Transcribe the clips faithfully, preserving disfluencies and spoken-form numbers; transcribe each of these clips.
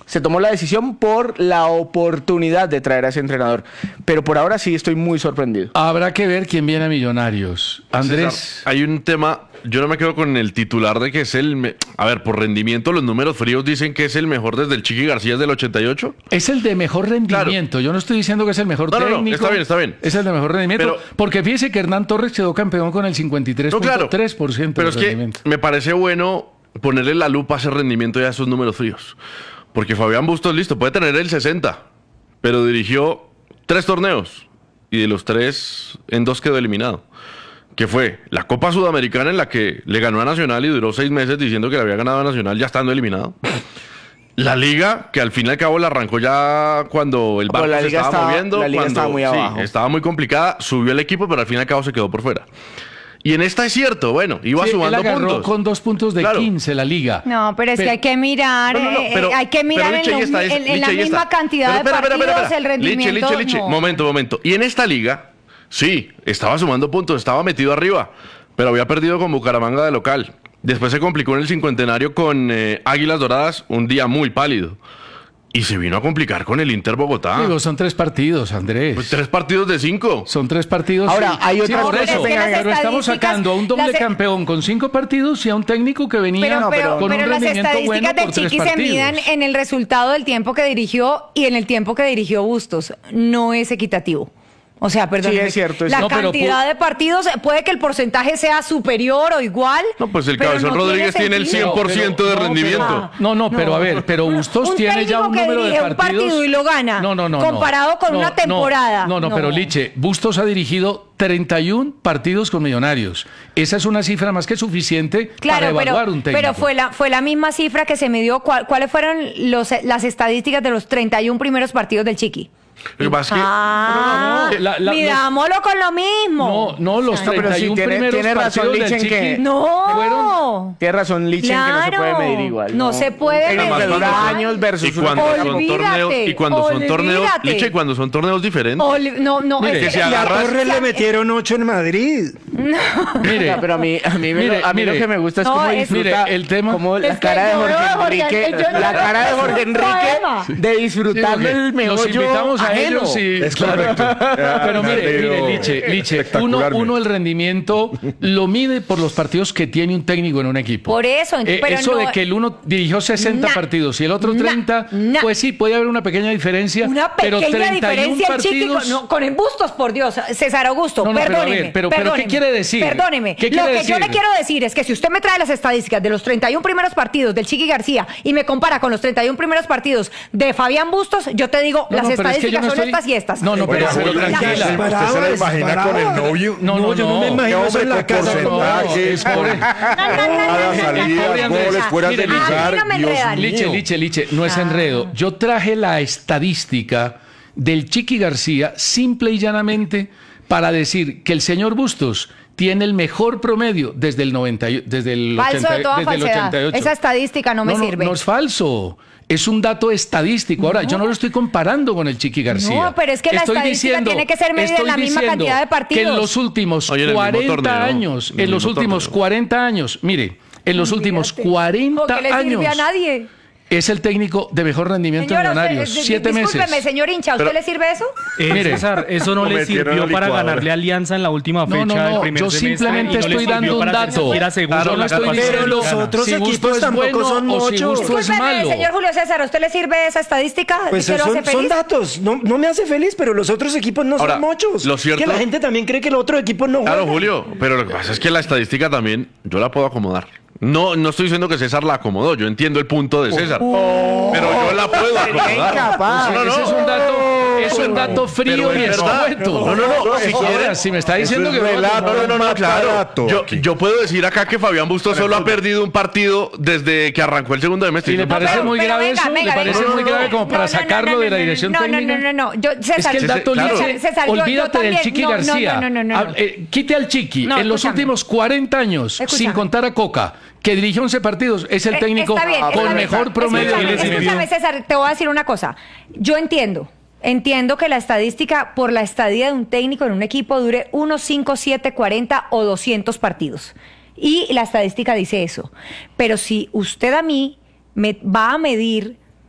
se tomó la decisión por la oportunidad de traer a ese entrenador. Pero por ahora sí estoy muy sorprendido. Habrá que ver quién viene a Millonarios. Andrés. César, hay un tema, yo no me quedo con el titular de que es el... Me... A ver, por rendimiento, los números fríos dicen que es el mejor desde el Chiqui García del ochenta y ocho. Es el de mejor rendimiento. Claro. Yo no estoy diciendo que es el mejor no, técnico. No, no, está bien, está bien. Es el de mejor rendimiento. Pero, porque fíjese que Hernán Torres quedó campeón con el cincuenta y tres punto tres por ciento no, claro, pero es rendimiento. Que me parece bueno ponerle la lupa a ese rendimiento y a esos números fríos. Porque Fabián Bustos, listo, puede tener el sesenta, pero dirigió tres torneos y de los tres, en dos quedó eliminado. Que fue la Copa Sudamericana en la que le ganó a Nacional y duró seis meses diciendo que le había ganado a Nacional ya estando eliminado. La Liga, que al fin y al cabo la arrancó ya cuando el barco se estaba, estaba moviendo. La Liga cuando, estaba muy abajo. Sí, estaba muy complicada, subió el equipo, pero al fin y al cabo se quedó por fuera. Y en esta es cierto, bueno, iba sí, sumando él agarró puntos. Con dos puntos de claro. quince la Liga. No, pero es pero, que hay que mirar, no, no, no, pero, eh, hay que mirar en, lo, está, es, en, en la misma está. cantidad pero, espera, de partidos espera, espera, espera. el rendimiento. Liche, liche, liche. No. Momento, momento. Y en esta Liga, sí, estaba sumando puntos, estaba metido arriba, pero había perdido con Bucaramanga de local. Después se complicó en el cincuentenario con eh, Águilas Doradas, un día muy pálido. Y se vino a complicar con el Inter Bogotá. Digo, son tres partidos, Andrés. Pues tres partidos de cinco. Son tres partidos. Ahora, sí, hay otra sí, por eso. Pero, pero estamos sacando a un doble las... campeón con cinco partidos y a un técnico que venía pero, pero, con pero un las rendimiento bueno del por tres Chiqui partidos. Se midan en el resultado del tiempo que dirigió y en el tiempo que dirigió Bustos. No es equitativo. O sea, perdón. Sí, es cierto. Es la no, cantidad pero, de partidos, puede que el porcentaje sea superior o igual. No, pues el Cabezón no Rodríguez tiene, tiene el cien por ciento no, de no, rendimiento. Pero, no, no, pero a ver, pero Bustos tiene ya un número de partidos. Un partido y lo gana. No, no, no. Comparado con no, una temporada. No, no, no, pero Liche, Bustos ha dirigido treinta y uno partidos con Millonarios. Esa es una cifra más que suficiente claro, para evaluar pero, un técnico. Pero fue la, fue la misma cifra que se midió. ¿Cuál, ¿Cuáles fueron los, las estadísticas de los treinta y uno primeros partidos del Chiqui? Lo que pasa es que ah, no, no, no. La, la, midámoslo los, con lo mismo. No, no, los treinta y uno no, sí, primeros tiene, tiene razón partidos del Chiqui que no. Fueron, tiene razón Lichen claro, que no se puede medir igual. No, no se puede medir igual. años versus y cuando son torneos y cuando son torneos, Liche, cuando son torneos diferentes. Olvi no, no, mire, es que que si agarras, a Torres le metieron ocho en Madrid. No. Mire, pero a mí, a mí, mire, a mí mire, lo que me gusta es no, cómo es, disfruta mire, el tema, como es la cara de Jorge no, Enrique, Jorge, la cara de Jorge Enrique de disfrutar del meollo los invitamos a ajeno. ellos y es correcto. Pero mire, mire, Liche, Liche, uno, uno el rendimiento lo mide por los partidos que tiene un técnico en un equipo. Por eso, eh, pero eso no, de que el uno dirigió sesenta na, partidos y el otro treinta, na, pues sí, puede haber una pequeña diferencia. Una pequeña pero treinta y uno diferencia, partidos... Chiqui, con, con embustos, por Dios, César Augusto, no, no, perdóneme. Pero, ver, pero, perdóneme, pero ¿qué quiere decir? Perdóneme. ¿Qué quiere lo que decir? yo le quiero decir es que si usted me trae las estadísticas de los treinta y uno primeros partidos del Chiqui García y me compara con los treinta y uno primeros partidos de Fabián Bustos, yo te digo, no, las no, estadísticas es que no son estoy... estas y estas. No, no, pero, bueno, pero tranquila. tranquila. ¿Usted se la imagina con el novio? No, no, yo no me imagino eso en la casa. Porcentajes, cada salida, goles, fuera de lugar. Liche, Liche, Liche, no es enredo. Yo traje la estadística del Chiqui García simple y llanamente para decir que el señor Bustos tiene el mejor promedio desde el noventa, desde el falso ochenta, de toda desde el falsedad. ochenta y ocho. Esa estadística no me no, sirve. No, no es falso. Es un dato estadístico. Ahora, no. yo no lo estoy comparando con el Chiqui García. No, pero es que la estoy estadística diciendo, tiene que ser medida en la misma cantidad de partidos. Que en los últimos Oye, en cuarenta torneo, años, en, en los últimos torneo. cuarenta años, mire, en los Olvídate. últimos cuarenta ¿O que le años. sirve a nadie? Es el técnico de mejor rendimiento en Millonarios. Usted, siete discúlpeme, meses. señor hincha, ¿a usted Pero, le sirve eso? Eh, Mire, César, eso no le sirvió para ganarle a Alianza en la última fecha no, no, no, del primer yo semestre. simplemente Y no le estoy sirvió dando un para dato. ser siquiera segundo Yo en no la estoy Copa diciendo Pero los otros si equipos Bustos es tampoco bueno son o si muchos. Bustos es Discúlpeme, malo. señor Julio César, ¿a usted le sirve esa estadística? Pues ¿Que lo hace son, feliz? son datos. No, no me hace feliz, pero los otros equipos no Ahora, son muchos. lo cierto- que la gente también cree que el otro equipo no juega. Claro, Julio, pero lo que pasa es que la estadística también yo la puedo acomodar. No, no estoy diciendo que César la acomodó, yo entiendo el punto de César, Oh. pero yo la puedo acomodar. Incapaz. No, no, Ese es un dato, es un dato frío y es verdad. escueto. No, no, no, Si, eso ahora, es- si me está diciendo eso que es no, relato. No, no, no, no, claro. Yo, yo puedo decir acá que Fabián Bustos solo ha perdido un partido desde que arrancó el segundo semestre. ¿Y le No, parece pero- muy pero grave venga, eso? venga, ¿Le parece venga. muy grave como para No, no, no, sacarlo no, de la no, dirección no, técnica? No, no, no, no. Yo, César, Es que el dato César, Liche, César, yo- yo olvídate del también- Chiqui no, no, García. No, no, no, no, no. Ah, eh, quite al Chiqui. No, en los escúchame. últimos cuarenta años, Escúchame. sin contar a Coca, que dirigió once partidos, es el Eh, técnico está bien, con está bien. mejor promedio. Escúchame, que le sirvió. escúchame, César, te voy a decir una cosa. Yo entiendo, entiendo que la estadística por la estadía de un técnico en un equipo dure uno, cinco, siete, cuarenta o doscientos partidos. Y la estadística dice eso. Pero si usted a mí me va a medir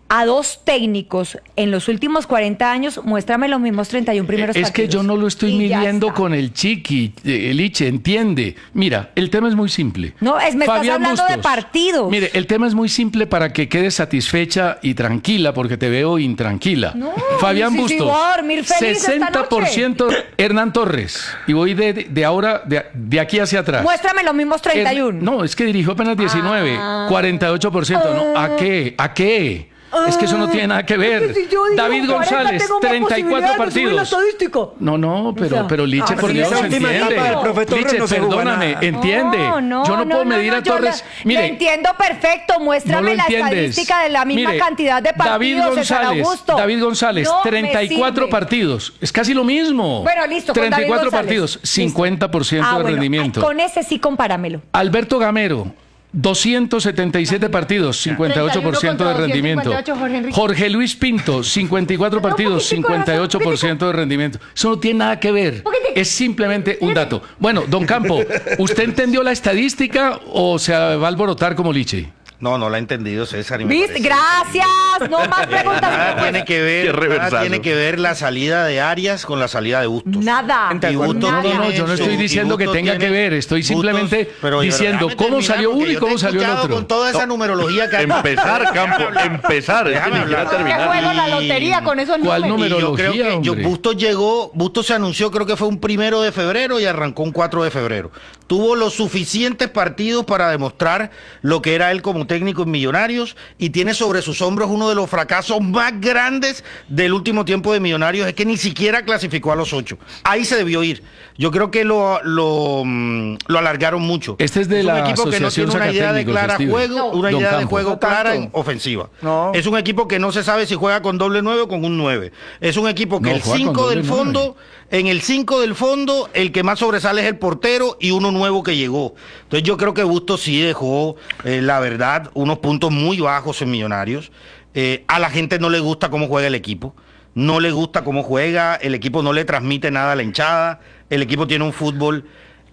a dos técnicos en los últimos cuarenta años, muéstrame los mismos treinta y uno primeros Es partidos. que yo no lo estoy Y ya midiendo está. con el Chiqui, eh, Liche, entiende. Mira, el tema es muy simple. No, es- me estás hablando de partidos. Mire, el tema es muy simple para que quedes satisfecha y tranquila, porque te veo intranquila. No, Fabián sí, sí, Bustos, voy a dormir feliz esta sesenta por ciento Hernán Torres. Y voy de, de ahora, de, de aquí hacia atrás. Muéstrame los mismos treinta y uno. Her- No, es que dirigió apenas diecinueve, Ah. cuarenta y ocho por ciento. No, ¿a qué? ¿A qué? Es que eso no tiene nada que ver. Si yo digo David cuarenta, González, tengo más treinta y cuatro posibilidades de subir la partidos. estadística. No, no, pero, O sea, pero Liche, ah, por sí, Dios, esa última entiende. etapa del profe Torres Liche, no se jugó perdóname, nada. entiende. No, no, yo no puedo medir a yo Torres. la- Mire, lo entiendo perfecto. no Muéstrame lo la entiendes. estadística de la misma Mire, cantidad de partidos. David César González, Augusto. David González, No me treinta y cuatro sirve. partidos. Es casi lo mismo. Bueno, listo, con treinta y cuatro David González. partidos, cincuenta por ciento Ah, de bueno, rendimiento. Con ese sí compáramelo. Alberto Gamero, doscientos setenta y siete partidos, cincuenta y ocho por ciento de treinta y uno rendimiento. contra doscientos cincuenta y ocho, Jorge Enrique. Jorge Luis Pinto, cincuenta y cuatro No, un partidos, poquitico de cincuenta y ocho por razón, ciento de rendimiento. Eso no tiene nada que ver. Poquitico. Es simplemente un dato. Bueno, don Campo, ¿usted entendió la estadística o se va a alborotar como Liche? No, no la he entendido, César. y me ¿Viste? parece Gracias. No más preguntas. Nada tiene que Qué ver, nada reversazo. tiene que ver la salida de Arias con la salida de Bustos. Nada. Y Bustos No, no, no, tiene yo no su- estoy y diciendo que Bustos tenga tiene- que ver, estoy Bustos- simplemente pero, diciendo déjame cómo terminar, salió porque uno y yo te cómo he salió el escuchado otro. Con toda esa numerología que hay. Empezar, Campo, empezar. Es que Déjame ni quiera hablar. terminar. ¿Qué juego la lotería con esos ¿Cuál números? número? Y yo creo que Numerología, yo, hombre. Bustos llegó, Bustos se anunció, creo que fue un primero de febrero y arrancó un cuatro de febrero. Tuvo los suficientes partidos para demostrar lo que era él como técnico en Millonarios y tiene sobre sus hombros uno de los fracasos más grandes del último tiempo de Millonarios, es que ni siquiera clasificó a los ocho. Ahí se debió ir. Yo creo que lo, lo, mm, lo alargaron mucho. Este es de un la equipo que no Asociación tiene una idea de Sacatécnicos, clara Steven. juego, No. una Don idea de Campo. juego No tanto. clara en ofensiva. No. Es un equipo que no se sabe si juega con doble nueve o con un nueve. Es un equipo que No, el juega con cinco doble del nueve. fondo, en el cinco del fondo, el que más sobresale es el portero y uno nuevo que llegó. Entonces yo creo que Bustos sí dejó, eh, la verdad, unos puntos muy bajos en Millonarios. Eh, a la gente no le gusta cómo juega el equipo. No le gusta cómo juega, el equipo no le transmite nada a la hinchada, el equipo tiene un fútbol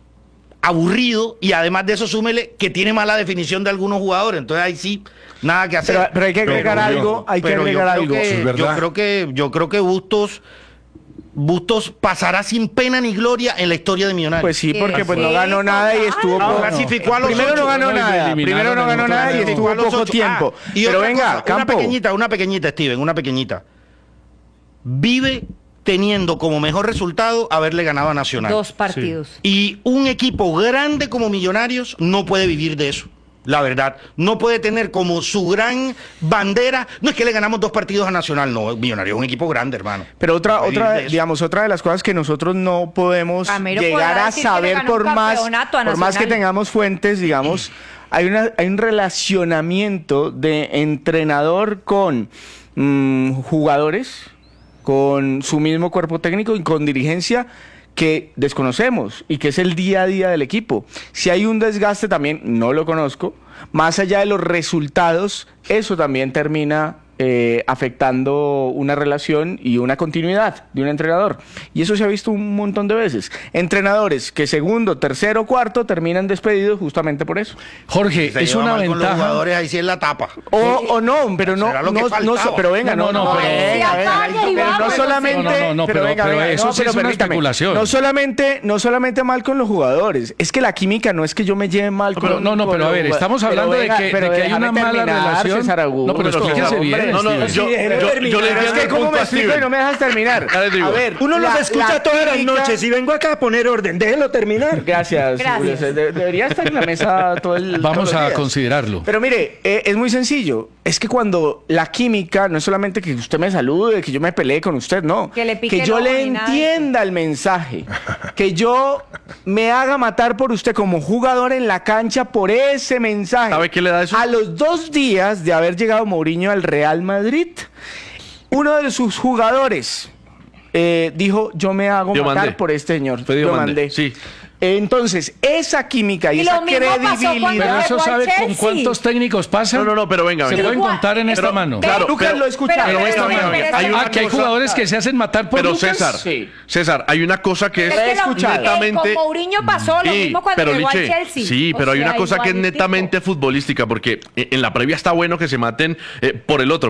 aburrido y además de eso súmele que tiene mala definición de algunos jugadores, entonces ahí sí, nada que hacer. Pero, pero hay que agregar Pero yo- algo, hay que pero yo agregar creo algo. que- Eso es yo verdad. creo que yo creo que Bustos Bustos pasará sin pena ni gloria en la historia de Millonarios. Pues sí, porque pues no Sí, ganó nada y estuvo claro. poco. Clasificó a los Primero ocho. no ganó No, y lo nada, eliminaron primero no en ganó otro nada y torneo. estuvo a los poco ocho. tiempo. Ah, y Pero otra venga, cosa, una Campo. pequeñita, una pequeñita, Steven, una pequeñita. Vive teniendo como mejor resultado haberle ganado a Nacional. Dos partidos. Y un equipo grande como Millonarios no puede vivir de eso. La verdad, no puede tener como su gran bandera, no es que le ganamos dos partidos a Nacional, no, Millonarios es un equipo grande, hermano. Pero otra, No puede otra, vivir de eso. digamos, otra de las cosas que nosotros no podemos Gamero llegar podrá a decir que le saber ganó por un más, campeonato a por más que Nacional. tengamos fuentes, digamos, hay una, hay un relacionamiento de entrenador con mm, jugadores, con su mismo cuerpo técnico y con dirigencia que desconocemos y que es el día a día del equipo. Si hay un desgaste también, no lo conozco, más allá de los resultados, eso también termina eh, afectando una relación y una continuidad de un entrenador. Y eso se ha visto un montón de veces. Entrenadores que segundo, tercero, cuarto terminan despedidos justamente por eso. Jorge, Se es lleva una mal con los ventaja. jugadores, ahí sí es la tapa. O, o no, pero no, Será lo que no, no, faltaba. pero venga, no, No, no, no, pero pero- venga, venga, Apague y pero no vámonos. solamente, No, no, no, pero- venga, pero venga, eso no, sí pero es una permítame. especulación. No solamente, no solamente mal con los jugadores, es que la química no es que yo me lleve mal Pero- con no, no, con pero a los ver, jugadores. estamos Pero hablando de venga, que- pero de que hay déjame una mala terminar, relación. César Augusto. No, pero explíquese bien, No, no, Steven. yo, déjeme yo, terminar. yo le Es entiendo Es el que cómo punto me a explico Steven. y no me dejas terminar. Ya les digo. A ver, Uno los la- escucha la todas las química- noches y vengo acá a poner orden. Déjelo terminar. Gracias. Gracias. Julio César. De- debería estar en la mesa todo el todos Vamos los a días. considerarlo. Pero mire, eh, es muy sencillo. Es que cuando la química no es solamente que usted me salude, que yo me pelee con usted, no. Que le pique el yo ojo le ni nada de eso. entienda el mensaje. Que yo me haga matar por usted como jugador en la cancha por ese mensaje. ¿Sabe qué le da eso? A los dos días de haber llegado Mourinho al Real Madrid, uno de sus jugadores eh, dijo, yo me hago Diomandé. matar por este señor. Fue Diomandé, sí. Entonces, esa química y, Y esa lo mismo pasó credibilidad... cuando Pero eso llegó al sabe con Chelsea. cuántos técnicos pasa. No, no, no, pero venga, Se venga. pueden Igual. contar en esta Pero- mano. claro, Lucas pero- lo escucha. pero- Pero venga, venga, pero- hay una Ah, que hay cosa- jugadores que se hacen matar por Pero Lucas. César, Sí. César, hay una cosa que es, Es que lo- escuchar. eh, netamente... con Mourinho pasó lo Sí, mismo cuando pero llegó al Liche, Chelsea. sí, O pero hay sea, una cosa que es igualitico. netamente futbolística, porque en la previa está bueno que se maten eh, por el otro.